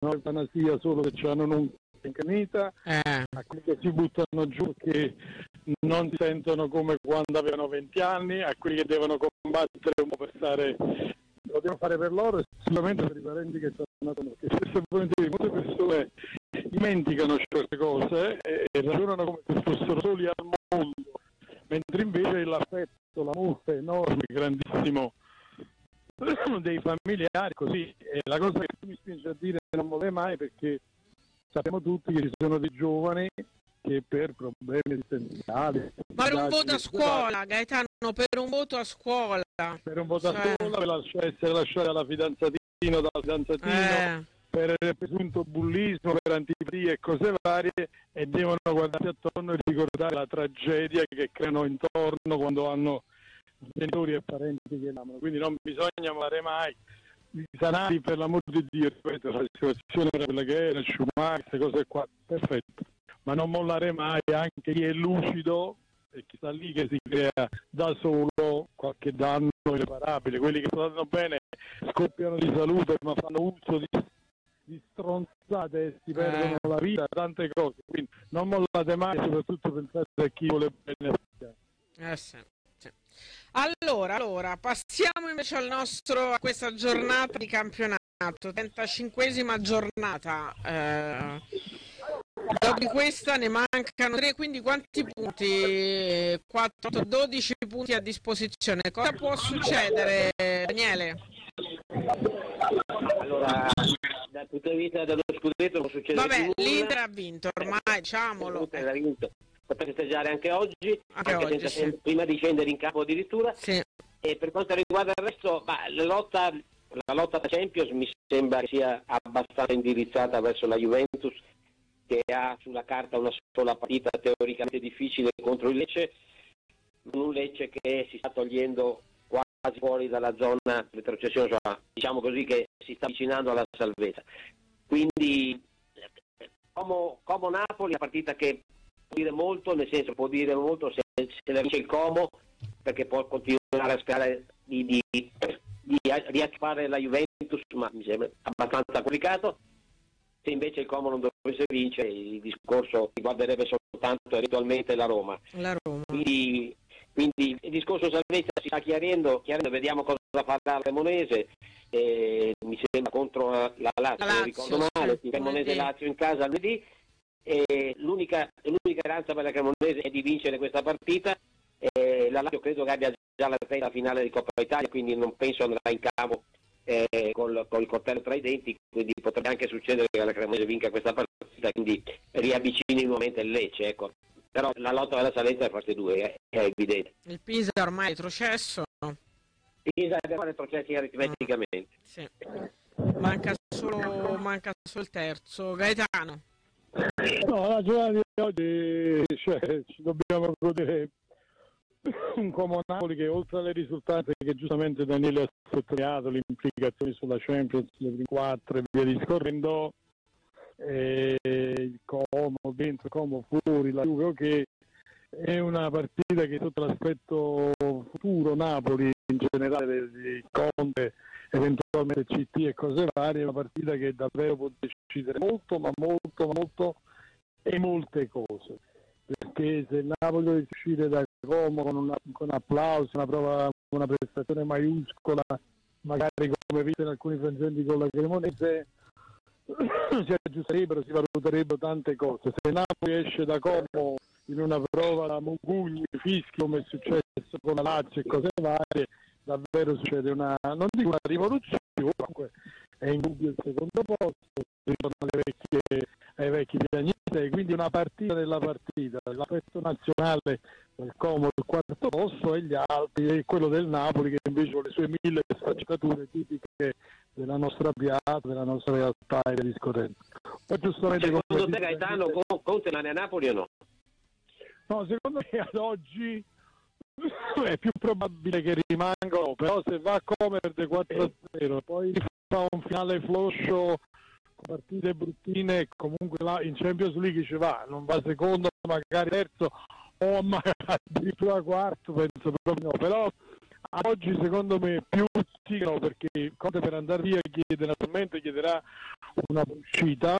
no? Eutanasia solo che hanno un in canita, a quelli che si buttano giù che non si sentono come quando avevano 20 anni, a quelli che devono combattere un po' per stare, lo devono fare per loro e sicuramente per i parenti che stanno che spesso volentieri molte persone dimenticano certe cose e ragionano come se fossero soli al mondo, mentre invece l'affetto, l'amore enorme, grandissimo dei familiari, così è la cosa che mi spinge a dire non vorrei mai, perché sappiamo tutti che ci sono dei giovani che per problemi esistenziali, per un voto a scuola, Gaetano, per un voto a scuola, per un voto a scuola, per essere lasciati alla fidanzatino, dal fidanzatino, per il presunto bullismo, per antipatie e cose varie, e devono guardarsi attorno e ricordare la tragedia che creano intorno quando hanno genitori e parenti che amano. Quindi non bisogna amare mai i sanati, per l'amor di Dio, ripeto, la situazione era quella che era, Schumacher, queste cose qua, perfetto, ma non mollare mai anche chi è lucido e chi sta lì che si crea da solo qualche danno irreparabile. Quelli che stanno bene scoppiano di salute ma fanno uso di stronzate e si perdono la vita, tante cose, quindi non mollate mai, soprattutto pensate a chi vuole bene. Sì. Allora, passiamo invece a questa giornata di campionato, 35esima giornata. Dopo di questa ne mancano 3, quindi quanti punti? 4, 12 punti a disposizione. Cosa può succedere, Daniele? Allora, dal punto di vista dello scudetto può succedere nulla. L'Inter ha vinto, ormai, diciamolo. L'Inter ha vinto. Può festeggiare anche oggi, senza prima di scendere in campo addirittura. Sì. E per quanto riguarda il resto, la lotta da Champions mi sembra che sia abbastanza indirizzata verso la Juventus, che ha sulla carta una sola partita teoricamente difficile contro il Lecce, un Lecce che si sta togliendo quasi fuori dalla zona di retrocessione, diciamo così, che si sta avvicinando alla salvezza. Quindi Como Napoli, la partita che può dire molto, nel senso può dire molto se la vince il Como, perché può continuare a sperare di riattivare la Juventus, ma mi sembra abbastanza complicato. Se invece il Como non dovesse vincere, il discorso riguarderebbe soltanto eventualmente la Roma. Quindi il discorso salvezza si sta chiarendo, vediamo cosa farà la Cremonese. Mi sembra contro la Lazio, non ricordo male, Cremonese Lazio in casa lunedì. L'unica speranza per la Cremonese è di vincere questa partita. La Lazio credo che abbia già la testa finale di Coppa Italia, quindi non penso andrà in campo col coltello tra i denti, quindi potrebbe anche succedere che la Cremonese vinca questa partita, quindi riavvicini nuovamente il Lecce, ecco. Però la lotta della salvezza è queste due, è evidente. Il Pisa ormai è retrocesso. Pisa è retrocesso aritmeticamente. Sì. Manca solo il terzo. Gaetano. No, la giornata di oggi ci dobbiamo godere un Como Napoli che, oltre alle risultanze che giustamente Daniele ha sottolineato, le implicazioni sulla Champions, le prime 4 e via discorrendo, il Como dentro, Como fuori, la Juve, che è una partita che sotto l'aspetto futuro Napoli in generale di Conte, eventualmente CT e cose varie, è una partita che davvero può decidere molto e molte cose, perché se il Napoli deve uscire da Como con applausi, una prestazione maiuscola, magari come visto in alcuni frangenti con la Cremonese, si aggiusterebbero, si valuterebbero tante cose. Se Napoli esce da Como in una prova da Mugugni, fischi, come è successo con la Lazio e cose varie, davvero succede non dico una rivoluzione, comunque è in dubbio il secondo posto, ritorna ai vecchi piagnistei, quindi una partita della partita, l'aspetto nazionale del Como il quarto posto e gli altri, e quello del Napoli che invece con le sue 1000 sfaccettature tipiche della nostra piazza, della nostra realtà e discorrendo. Giustamente, secondo te Gaetano Conte rimane a Napoli o no? No, secondo me ad oggi è più probabile che rimangano, però se va come perde 4-0, poi fa un finale floscio, partite bruttine, comunque là in Champions League ci va, non va secondo, magari terzo o magari addirittura quarto, penso proprio no, però ad oggi secondo me più sì che no, perché Conte per andare via chiederà una uscita,